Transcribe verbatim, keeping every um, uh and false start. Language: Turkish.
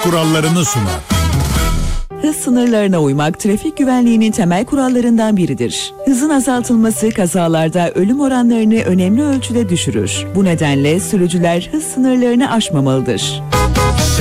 kurallarını sunar. Hız sınırlarına uymak trafik güvenliğinin temel kurallarından biridir. Hızın azaltılması kazalarda ölüm oranlarını önemli ölçüde düşürür. Bu nedenle sürücüler hız sınırlarını aşmamalıdır.